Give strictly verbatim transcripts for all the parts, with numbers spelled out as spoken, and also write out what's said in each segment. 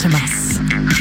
Matemas.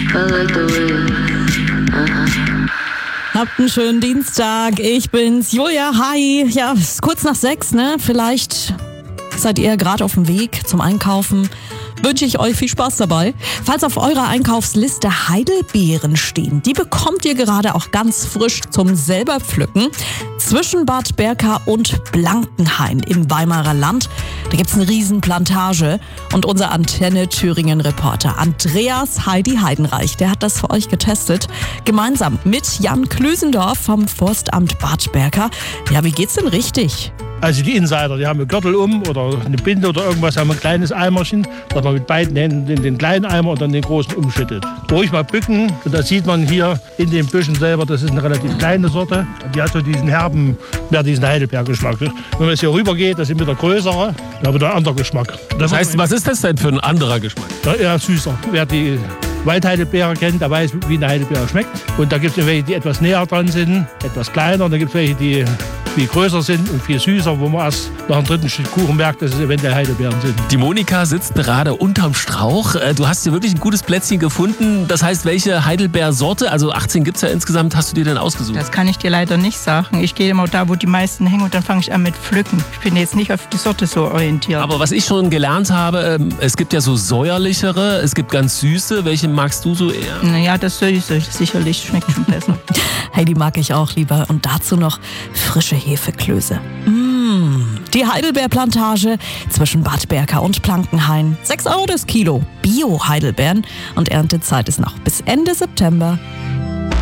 Habt einen schönen Dienstag. Ich bin's, Julia. Hi. Ja, es ist kurz nach sechs, ne? Vielleicht seid ihr gerade auf dem Weg zum Einkaufen. Wünsche ich euch viel Spaß dabei. Falls auf eurer Einkaufsliste Heidelbeeren stehen, die bekommt ihr gerade auch ganz frisch zum selber pflücken. Zwischen Bad Berka und Blankenhain im Weimarer Land. Da gibt's eine Riesenplantage. Und unser Antenne Thüringen-Reporter Andreas Heidi Heidenreich, der hat das für euch getestet. Gemeinsam mit Jan Klüsendorf vom Forstamt Bad Berka. Ja, wie geht's denn richtig? Also die Insider, die haben einen Gürtel um oder eine Binde oder irgendwas, haben ein kleines Eimerchen, das man mit beiden Händen in den kleinen Eimer und dann den großen umschüttet. Ruhig mal bücken und da sieht man hier in den Büschen selber, das ist eine relativ kleine Sorte. Die hat so diesen herben, mehr diesen Heidelbeergeschmack. Wenn man jetzt hier rüber geht, das ist wieder größere, da wird ein anderer Geschmack. Das heißt, was ist das denn für ein anderer Geschmack? Ja, eher süßer. Wer die Waldheidelbeere kennt, der weiß, wie eine Heidelbeere schmeckt. Und da gibt es welche, die etwas näher dran sind, etwas kleiner. Und da gibt es welche, die viel größer sind und viel süßer, wo man erst nach dem dritten Stück Kuchen merkt, dass es eventuell Heidelbeeren sind. Die Monika sitzt gerade unterm Strauch. Du hast hier wirklich ein gutes Plätzchen gefunden. Das heißt, welche Heidelbeersorte, also achtzehn gibt es ja insgesamt, hast du dir denn ausgesucht? Das kann ich dir leider nicht sagen. Ich gehe immer da, wo die meisten hängen und dann fange ich an mit Pflücken. Ich bin jetzt nicht auf die Sorte so orientiert. Aber was ich schon gelernt habe, es gibt ja so säuerlichere, es gibt ganz süße. Welche magst du so eher? Naja, das Süße sicherlich schmeckt schon besser. Hey, die mag ich auch lieber. Und dazu noch frische Hefeklöße. Mmh, die Heidelbeerplantage zwischen Bad Berka und Blankenhain. sechs Euro das Kilo. Bio-Heidelbeeren. Und Erntezeit ist noch bis Ende September.